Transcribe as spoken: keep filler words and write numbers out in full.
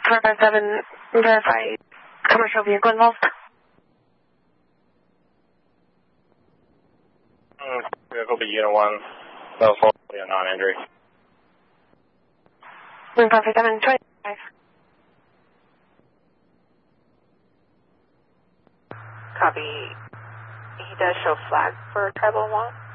four five seven, verify commercial vehicle involved. Mm, vehicle be unit one. That was hopefully a non-injury. four five seven, twenty-five. Copy. He does show flag for tribal one.